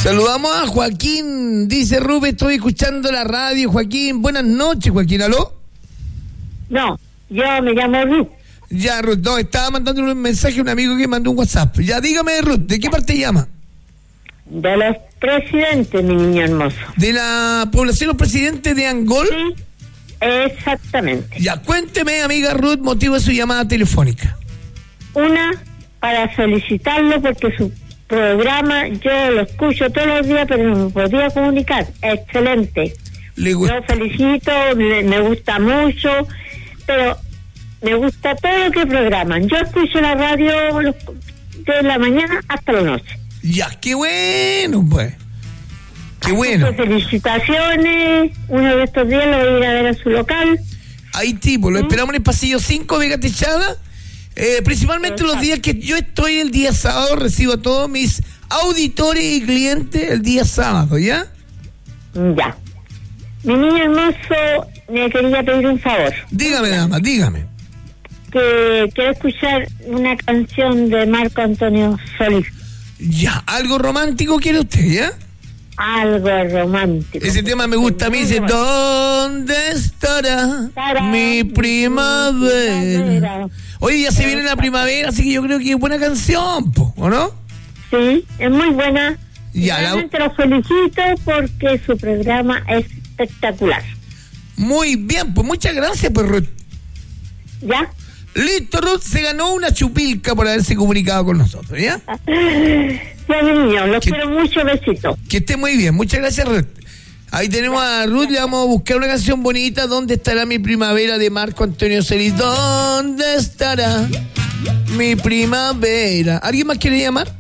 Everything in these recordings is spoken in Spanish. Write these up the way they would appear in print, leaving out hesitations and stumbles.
Saludamos a Joaquín, dice Rubén, estoy escuchando la radio. Joaquín, buenas noches, Joaquín, ¿aló? No, yo me llamo Ruth. Ya, Ruth, no, estaba mandando un mensaje a un amigo que mandó un WhatsApp. Ya, dígame, Ruth, ¿de qué parte llama? De los presidentes, mi niño hermoso. ¿De la población Los Presidentes de Angol? Sí, exactamente. Ya, cuénteme, amiga Ruth, motivo de su llamada telefónica. Una, para felicitarlo porque su programa yo lo escucho todos los días, pero no me podía comunicar. Excelente. Le gusta. Yo felicito, me gusta mucho, pero me gusta todo lo que programan. Yo escucho la radio de la mañana hasta la noche. Ya, qué bueno, pues. Qué bueno. Así que felicitaciones. Uno de estos días lo voy a ir a ver a su local. Ahí, tipo, lo esperamos en el pasillo 5, Vega Techada. Principalmente los días que yo estoy el día sábado, recibo a todos mis auditores y clientes el día sábado, ¿ya? Ya. Mi niño hermoso, me quería pedir un favor. Dígame, dama, dígame. Que quiero escuchar una canción de Marco Antonio Solís. Ya, algo romántico quiere usted, ¿ya? Algo romántico. Ese tema me gusta a mí, dice, ¿dónde estará mi primavera? Oye, ya se viene la primavera, así que yo creo que es buena canción, ¿o no? Sí, es muy buena. Ya, realmente lo felicito porque su programa es espectacular. Muy bien, pues muchas gracias, pues, Ruth. ¿Ya? Listo, Ruth, se ganó una chupilca por haberse comunicado con nosotros, ¿ya? Ya, mi niño, los quiero mucho, besitos. Que esté muy bien, muchas gracias, Ruth. Ahí tenemos a Ruth, le vamos a buscar una canción bonita, ¿Dónde estará mi primavera? De Marco Antonio Solís. ¿Dónde estará mi primavera? ¿Alguien más quiere llamar?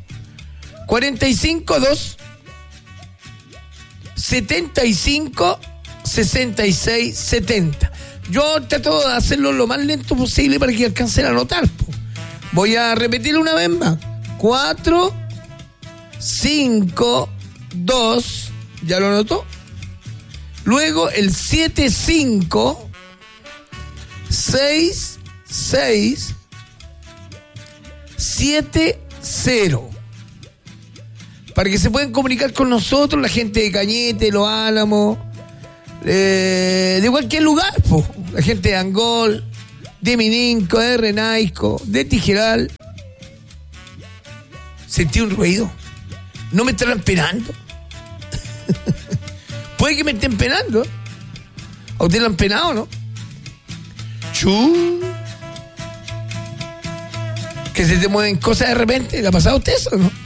452 75 66 70. Yo trato de hacerlo lo más lento posible para que alcancen a anotar. Voy a repetirlo una vez más. 4, 5, 2. ¿Ya lo anotó? Luego el 75 66 70. Para que se puedan comunicar con nosotros, la gente de Cañete, Los Álamos, de cualquier lugar, po. La gente de Angol, de Mininco, de Renaico, de Tijeral. Sentí un ruido. ¿No me estarán penando? Puede que me estén penando. ¿A usted lo han penado, no? Chu. Que se te mueven cosas de repente. ¿Le ha pasado a usted eso, no?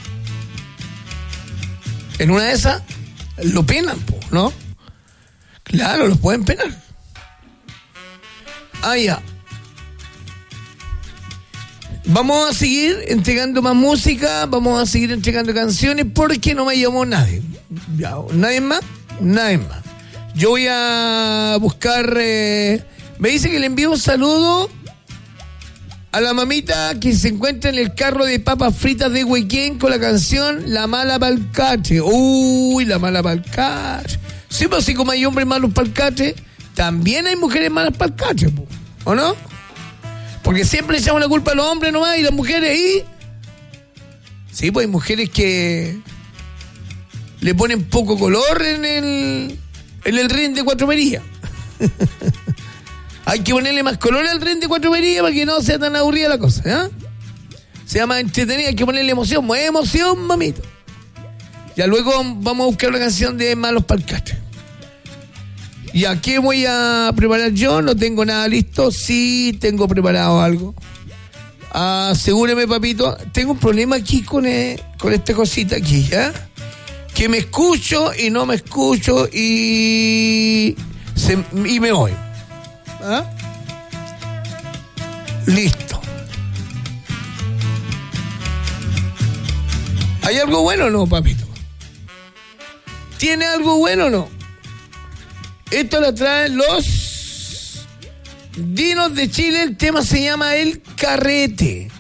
En una de esas lo penan, ¿no? Claro, los pueden penar. Ah, ya. Vamos a seguir entregando más música, vamos a seguir entregando canciones porque no me llamó nadie. Ya, ¿nadie más? Nadie más. Yo voy a buscar... me dice que le envío un saludo a la mamita que se encuentra en el carro de papas fritas de Huequén con la canción La Mala Palcache. Uy, La Mala Palcache. Sí, pues así como hay hombres malos palcache, también hay mujeres malas palcache, ¿o no? Porque siempre le echamos la culpa a los hombres nomás y las mujeres y... Sí, pues hay mujeres que le ponen poco color en el ring de Cuatro Perillas. Hay que ponerle más color al ring de Cuatro Perillas para que no sea tan aburrida la cosa, ¿eh? Sea más entretenida, hay que ponerle emoción. Más emoción, mamito. Ya luego vamos a buscar una canción de Malos Palcaches. ¿Y a qué voy a preparar yo? No tengo nada listo. Sí, tengo preparado algo. Asegúreme, papito. Tengo un problema aquí con esta cosita aquí, ¿ya? Que me escucho y no me escucho y me voy. ¿Ah? Listo. ¿Hay algo bueno o no, papito? ¿Tiene algo bueno o no? Esto lo traen los Dinos de Chile. El tema se llama El Carrete.